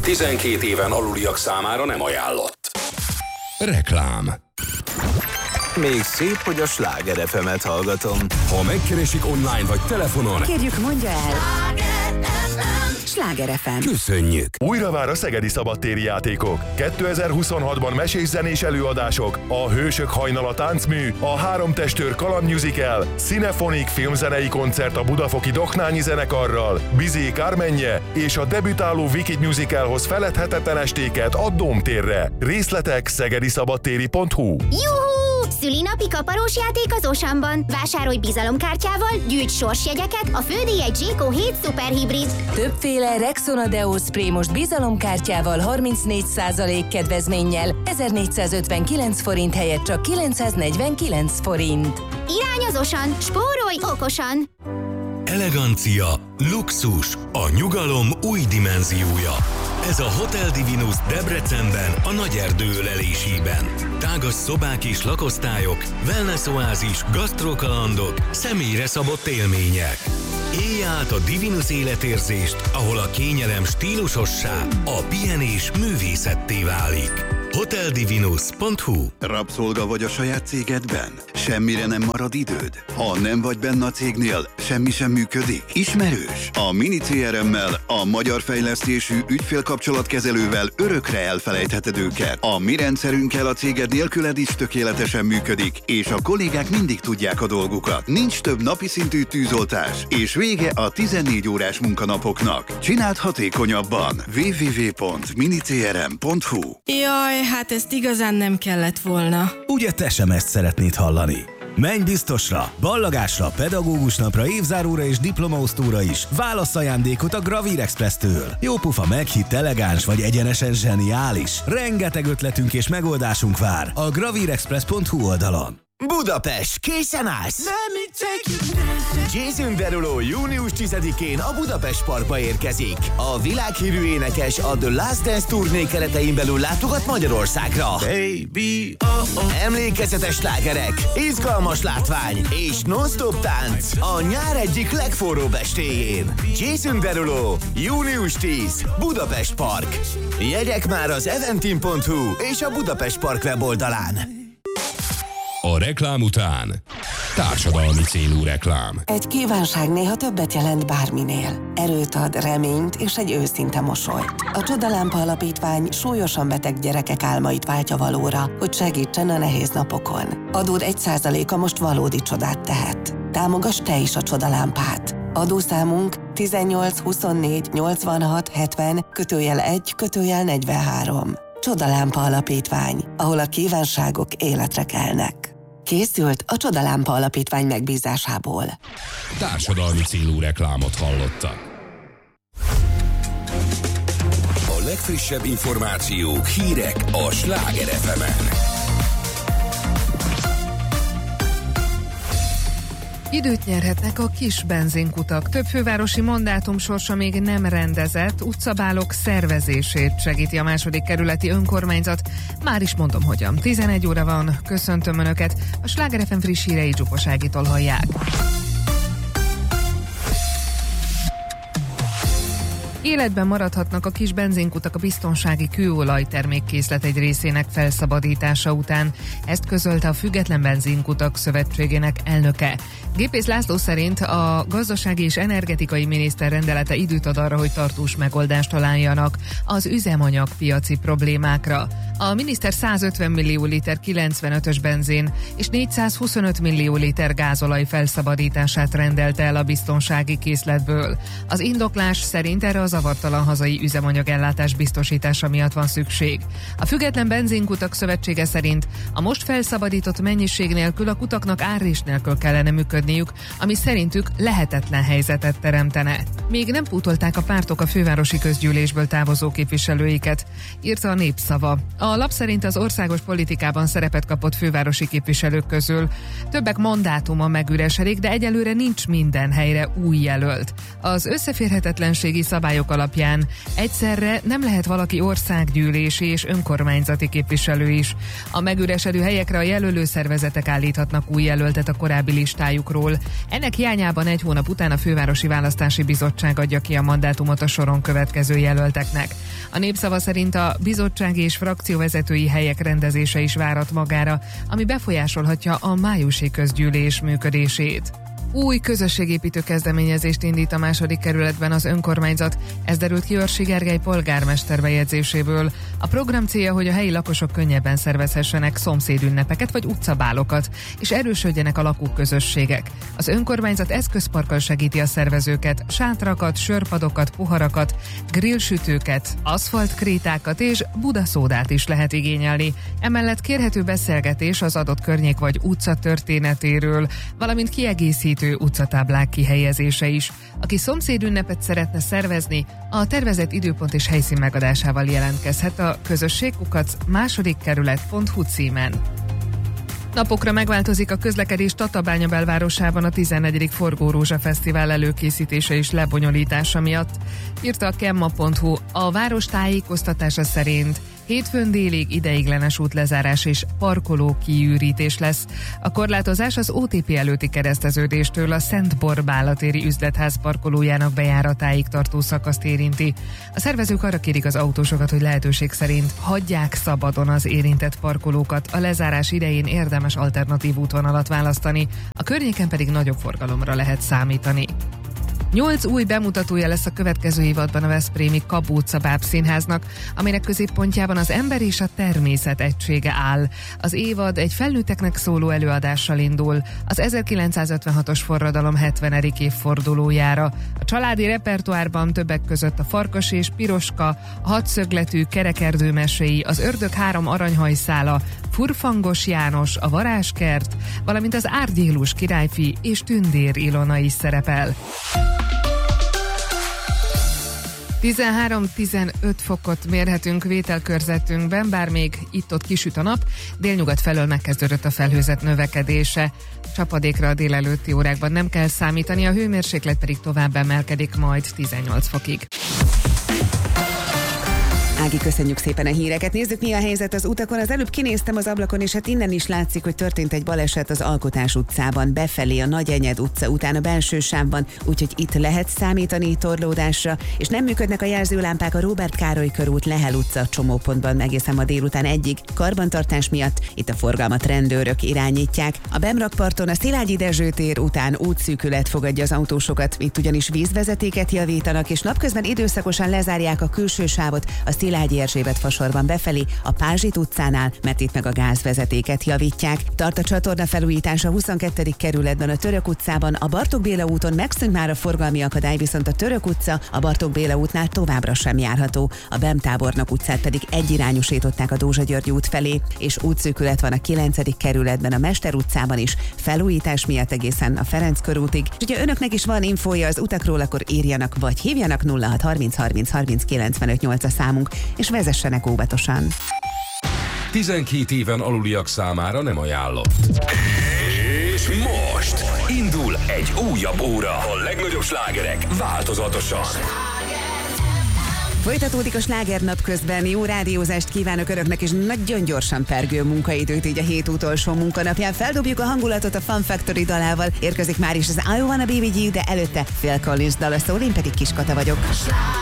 12 éven aluliak számára nem ajánlott. Reklám. Még szép, hogy a Sláger FM-et hallgatom. Ha megkeresik online vagy telefonon, kérjük, mondja el. Sláger FM. Köszönjük. Újra vár a szegedi szabadtéri játékok. 2026-ban mesés zenés előadások, a Hősök hajnala táncmű, a Három testőr kaland musical, Cinefonik filmzenei koncert a budafoki Doknányi zenekarral, Bizé Kármenje és a debütáló Wicked musicalhoz feledhetetlen estéket a Dómtérre. Részletek szegediszabadtéri.hu. Juhú! Szülinapi kaparós játék az Osamban. Vásárolj bizalomkártyával, gyűjts sorsjegyeket, a fődíj egy Zséko 7 szuperhibrid. Többféle Rexona Deo Spray most bizalomkártyával 34% kedvezménnyel 1459 forint helyett csak 949 forint. Irány az Osan, spórolj okosan! Elegancia, luxus, a nyugalom új dimenziója. Ez a Hotel Divinus Debrecenben, a Nagyerdő ölelésében. Tágas szobák és lakosztályok, wellness oázis, gasztrokalandok, személyre szabott élmények. Élj át a Divinus életérzést, ahol a kényelem stílusossá, a pihenés művészetté válik. hoteldivinus.hu. Rabszolga vagy a saját cégedben? Semmire nem marad időd? Ha nem vagy benne a cégnél, semmi sem működik? Ismerős? A Mini CRM-mel, a magyar fejlesztésű ügyfélkapcsolatkezelővel örökre elfelejtheted őket. A mi rendszerünkkel a céged nélküled is tökéletesen működik, és a kollégák mindig tudják a dolgukat. Nincs több napi szintű tűzoltás, és vége a 14 órás munkanapoknak. Csináld hatékonyabban. www.minicrm.hu. Jaj, hát ezt igazán nem kellett volna. Ugye te sem ezt szeretnéd hallani? Menj biztosra, ballagásra, pedagógus napra, évzáróra és diplomaosztóra is. Válasz ajándékot a Gravír Express-től. Jópufa, meghitt, elegáns vagy egyenesen zseniális. Rengeteg ötletünk és megoldásunk vár a gravírexpress.hu oldalon. Budapest, készen állsz? Jason Derulo június 10-én a Budapest Parkba érkezik. A világhírű énekes a The Last Dance turné keretein belül látogat Magyarországra. Baby, Emlékezetes slágerek, izgalmas látvány és non-stop tánc a nyár egyik legforróbb estéjén. Jason Derulo, június 10, Budapest Park. Jegyek már az eventim.hu és a Budapest Park weboldalán. A reklám után társadalmi célú reklám. Egy kívánság néha többet jelent bárminél. Erőt ad, reményt és egy őszinte mosolyt. A Csodalámpa Alapítvány súlyosan beteg gyerekek álmait váltja valóra, hogy segítsen a nehéz napokon. Adód 1%-a most valódi csodát tehet. Támogass te is a Csodalámpát. Adószámunk 18 24 86 70 /1/43. Csodalámpa Alapítvány, ahol a kívánságok életre kelnek. Készült a Csodalámpa Alapítvány megbízásából. Társadalmi célú reklámot hallottak. A legfrissebb információk, hírek a Sláger FM-en. Időt nyerhetnek a kis benzinkutak. Több fővárosi mandátum sorsa még nem rendezett, utcabálok szervezését segíti a második kerületi önkormányzat. Már is mondom, hogyan. 11 óra van, köszöntöm Önöket. A Sláger FM friss hírei Zsupos Ágitól hallják. Életben maradhatnak a kis benzinkutak a biztonsági kőolaj termékkészlet egy részének felszabadítása után. Ezt közölte a Független Benzinkutak Szövetségének elnöke. Gépész László szerint a gazdasági és energetikai miniszter rendelete időt ad arra, hogy tartós megoldást találjanak az üzemanyagpiaci problémákra. A miniszter 150 millió liter 95-ös benzin és 425 millió liter gázolaj felszabadítását rendelte el a biztonsági készletből. Az indoklás szerint erre a zavartalan hazai üzemanyagellátás biztosítása miatt van szükség. A Független Benzinkutak Szövetsége szerint a most felszabadított mennyiség nélkül a kutaknak árrés nélkül kellene működniük, ami szerintük lehetetlen helyzetet teremtene. Még nem pótolták a pártok a fővárosi közgyűlésből távozó képviselőiket, írta a Népszava. A A lap szerint az országos politikában szerepet kapott fővárosi képviselők közül többek mandátuma megüresedik, de egyelőre nincs minden helyre új jelölt. Az összeférhetetlenségi szabályok alapján egyszerre nem lehet valaki országgyűlési és önkormányzati képviselő is. A megüresedő helyekre a jelölő szervezetek állíthatnak új jelöltet a korábbi listájukról. Ennek hiányában egy hónap után a Fővárosi Választási Bizottság adja ki a mandátumot a soron következő jelölteknek. A Népszava szerint a bizottsági és frakcióvezetői helyek rendezése is várat magára, ami befolyásolhatja a májusi közgyűlés működését. Új közösségépítő kezdeményezést indít a 2. kerületben az önkormányzat, ez derült ki Örsi Gergely polgármester bejegyzéséből. A program célja, hogy a helyi lakosok könnyebben szervezhessenek szomszédünnepeket vagy utcabálokat, és erősödjenek a lakóközösségek. Az önkormányzat eszközparkkal segíti a szervezőket, sátrakat, sörpadokat, poharakat, grillsütőket, aszfaltkrétákat és budaszódát is lehet igényelni. Emellett kérhető beszélgetés az adott környék vagy utca történetéről, valamint kiegészítő utcatáblák kihelyezése is. Aki szomszédünnepet szeretne szervezni, a tervezett időpont és helyszín megadásával jelentkezhet a közösségkukac2kerület.hu címen. Napokra megváltozik a közlekedés Tatabánya belvárosában a 14. Forgó Rózsa Fesztivál előkészítése és lebonyolítása miatt. Írta a Kemma.hu, a város tájékoztatása szerint hétfőn délig ideiglenes útlezárás és parkoló kiürítés lesz. A korlátozás az OTP előtti kereszteződéstől a Szent Borbála téri üzletház parkolójának bejáratáig tartó szakaszt érinti. A szervezők arra kérik az autósokat, hogy lehetőség szerint hagyják szabadon az érintett parkolókat, a lezárás idején érdemes alternatív útvonalat választani, a környéken pedig nagyobb forgalomra lehet számítani. 8 új bemutatója lesz a következő évadban a veszprémi Kabó utca bábszínháznak, aminek középpontjában az ember és a természet egysége áll. Az évad egy felnőtteknek szóló előadással indul az 1956-os forradalom 70. évfordulójára. A családi repertoárban többek között a Farkas és Piroska, a Hatszögletű kerekerdő meséi, az Ördög 3 aranyhajszála, Furfangos János, a Varázskert, valamint az Árgyélus királyfi és Tündér Ilona is szerepel. 13-15 fokot mérhetünk vételkörzetünkben, bár még itt-ott kisüt a nap, délnyugat felől megkezdődött a felhőzet növekedése. Csapadékra a délelőtti órákban nem kell számítani, a hőmérséklet pedig tovább emelkedik majd 18 fokig. Ági, köszönjük szépen a híreket. Nézzük, mi a helyzet az utakon. Az előbb kinéztem az ablakon, és hát innen is látszik, hogy történt egy baleset az Alkotás utcában, befelé a Nagyenyed utca után a belső sávban, úgyhogy itt lehet számítani torlódásra, és nem működnek a jelzőlámpák a Róbert Károly körút, Lehel utca csomópontban egészen ma délután 1-ig. Karbantartás miatt itt a forgalmat rendőrök irányítják. A Bemrakparton a Szilágyi Dezső tér után útszűkület fogadja az autósokat, itt ugyanis vízvezetéket javítanak, és napközben időszakosan lezárják a külső sávot a Szilágyi Erzsébet fasorban befelé, a Pázsit utcánál, mert itt meg a gázvezetéket javítják. Tart a csatorna felújítása a 22. kerületben, a Török utcában, a Bartók Béla úton megszűnt már a forgalmi akadály, viszont a Török utca a Bartók Béla útnál továbbra sem járható. A Bem-Tábornok utcát pedig egyirányosították a Dózsa György út felé, és útszűkület van a 9. kerületben, a Mester utcában is, felújítás miatt egészen a Ferenc körútig. És hogyha önöknek is van infója az utakról, akkor írjanak vagy hívjanak 0630 30 30 95 8 a számunk, és vezessenek óvatosan. 12 éven aluliak számára nem ajánlott. És most indul egy újabb óra. A legnagyobb slágerek változatosan. Folytatódik a Sláger napközben. Jó rádiózást kívánok önöknek, és nagyon gyorsan pergő munkaidőt így a hét utolsó munkanapján. Feldobjuk a hangulatot a Fun Factory dalával. Érkezik már is az I Wanna Be With You, de előtte Phil Collins dala szól, én pedig Kis Kata vagyok.